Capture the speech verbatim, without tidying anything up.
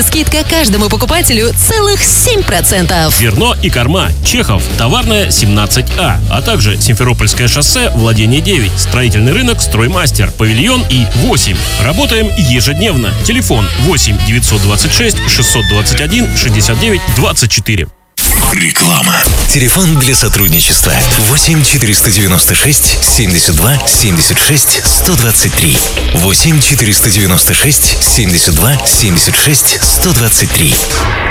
Акция скидка каждому покупателю целых семь процентов. Зерно и корма. Чехов. Товарная семнадцать А. А также Симферопольское шоссе, владение девять. Строительный рынок Строймастер. Павильон И восемь. Работаем ежедневно. Телефон восемь девятьсот двадцать шесть шестьсот двадцать один шестьдесят девять двадцать четыре. Реклама. Телефон для сотрудничества восемь четыреста девяносто шесть семьдесят два семьдесят шесть сто двадцать три. восемь четыреста девяносто шесть семьдесят два семьдесят шесть сто двадцать три.